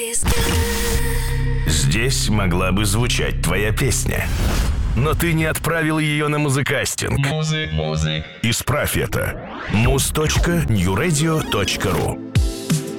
Здесь могла бы звучать твоя песня, но ты не отправил ее на музыкастинг. Исправь это. muz.newradio.ru